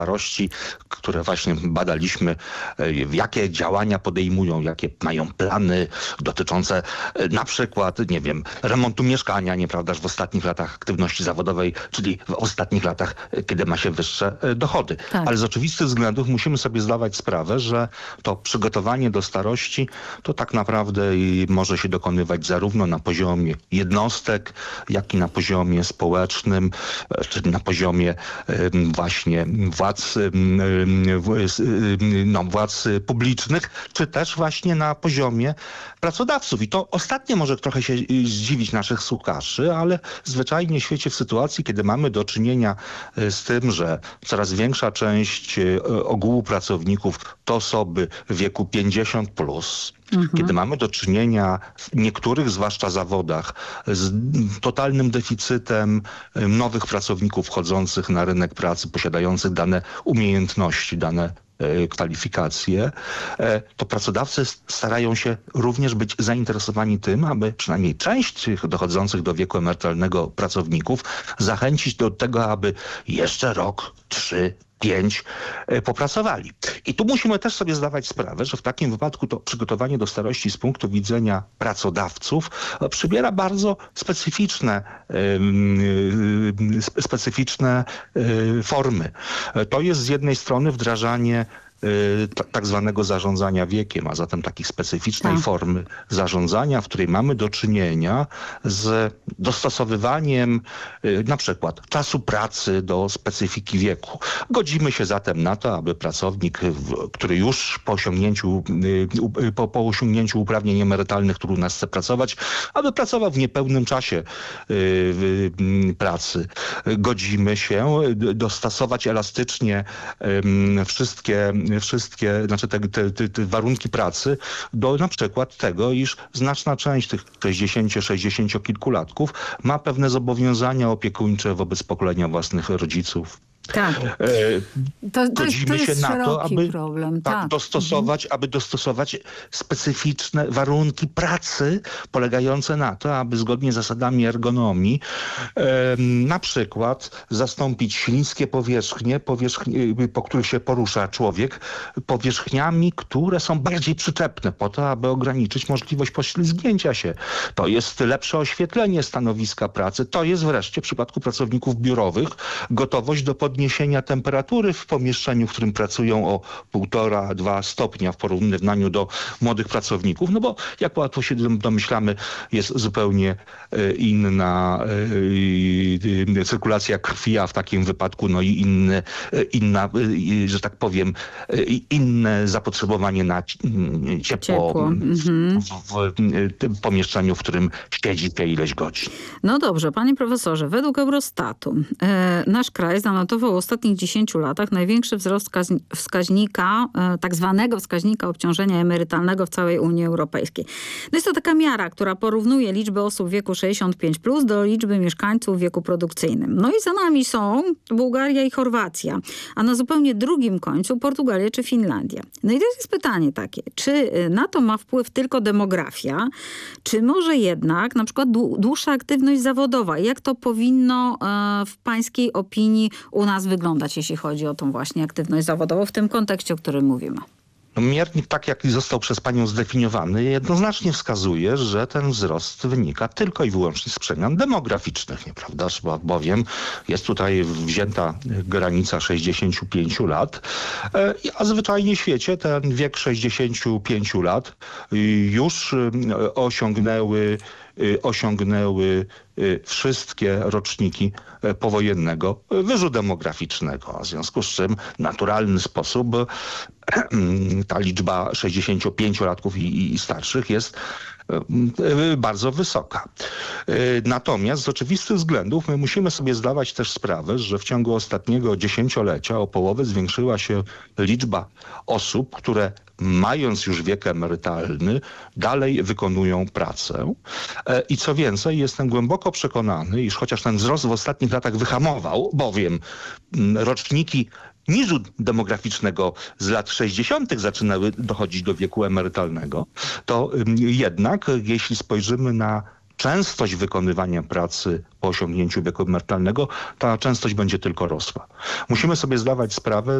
starości, które właśnie badaliśmy, jakie działania podejmują, jakie mają plany dotyczące na przykład, nie wiem, remontu mieszkania, nieprawdaż, w ostatnich latach aktywności zawodowej, czyli w ostatnich latach, kiedy ma się wyższe dochody. Tak. Ale z oczywistych względów musimy sobie zdawać sprawę, że to przygotowanie do starości to tak naprawdę może się dokonywać zarówno na poziomie jednostek, jak i na poziomie społecznym, czy na poziomie właśnie władz publicznych, czy też właśnie na poziomie pracodawców. I to ostatnie może trochę się zdziwić naszych słuchaczy, ale zwyczajnie w świecie, w sytuacji, kiedy mamy do czynienia z tym, że coraz większa część ogółu pracowników to osoby w wieku 50+, kiedy mamy do czynienia w niektórych, zwłaszcza zawodach, z totalnym deficytem nowych pracowników wchodzących na rynek pracy, posiadających dane umiejętności, dane kwalifikacje, to pracodawcy starają się również być zainteresowani tym, aby przynajmniej część tych dochodzących do wieku emerytalnego pracowników zachęcić do tego, aby jeszcze rok, 3, 5 popracowali. I tu musimy też sobie zdawać sprawę, że w takim wypadku to przygotowanie do starości z punktu widzenia pracodawców przybiera bardzo specyficzne formy. To jest z jednej strony wdrażanie tak zwanego zarządzania wiekiem, a zatem takiej specyficznej formy zarządzania, w której mamy do czynienia z dostosowywaniem na przykład czasu pracy do specyfiki wieku. Godzimy się zatem na to, aby pracownik, który już po osiągnięciu uprawnień emerytalnych, który u nas chce pracować, aby pracował w niepełnym czasie pracy. Godzimy się dostosować elastycznie wszystkie te warunki pracy do na przykład tego, iż znaczna część tych 60-kilkulatków ma pewne zobowiązania opiekuńcze wobec pokolenia własnych rodziców. Tak. To jest się na to, aby problem. aby dostosować specyficzne warunki pracy polegające na to, aby zgodnie z zasadami ergonomii na przykład zastąpić śliskie powierzchnie, po których się porusza człowiek, powierzchniami, które są bardziej przyczepne po to, aby ograniczyć możliwość poślizgnięcia się. To jest lepsze oświetlenie stanowiska pracy. To jest wreszcie w przypadku pracowników biurowych gotowość do podniesienia temperatury w pomieszczeniu, w którym pracują o 1,5–2 stopnia w porównaniu do młodych pracowników. No bo jak łatwo się domyślamy, jest zupełnie inna cyrkulacja krwi, a w takim wypadku no i że tak powiem, inne zapotrzebowanie na ciepło. W tym pomieszczeniu, w którym siedzi te ileś godzin. No dobrze, panie profesorze, według Eurostatu nasz kraj zanotował w ostatnich 10 latach największy wzrost wskaźnika, tak zwanego wskaźnika obciążenia emerytalnego w całej Unii Europejskiej. No jest to taka miara, która porównuje liczbę osób w wieku 65+ do liczby mieszkańców w wieku produkcyjnym. No i za nami są Bułgaria i Chorwacja, a na zupełnie drugim końcu Portugalia czy Finlandia. No i to jest pytanie takie, czy na to ma wpływ tylko demografia, czy może jednak na przykład dłuższa aktywność zawodowa? Jak to powinno w pańskiej opinii u nas wyglądać, jeśli chodzi o tą właśnie aktywność zawodową w tym kontekście, o którym mówimy? No, miernik, tak jak został przez panią zdefiniowany, jednoznacznie wskazuje, że ten wzrost wynika tylko i wyłącznie z przemian demograficznych, nieprawdaż? Bowiem jest tutaj wzięta granica 65 lat, a zwyczajnie w świecie ten wiek 65 lat już osiągnęły wszystkie roczniki powojennego wyżu demograficznego, a w związku z czym w naturalny sposób ta liczba 65-latków i starszych jest bardzo wysoka. Natomiast z oczywistych względów my musimy sobie zdawać też sprawę, że w ciągu ostatniego dziesięciolecia o połowę zwiększyła się liczba osób, które mając już wiek emerytalny, dalej wykonują pracę. I co więcej, jestem głęboko przekonany, iż chociaż ten wzrost w ostatnich latach wyhamował, bowiem roczniki niżu demograficznego z lat 60. zaczynały dochodzić do wieku emerytalnego, to jednak jeśli spojrzymy na częstość wykonywania pracy po osiągnięciu wieku emerytalnego, ta częstość będzie tylko rosła. Musimy sobie zdawać sprawę,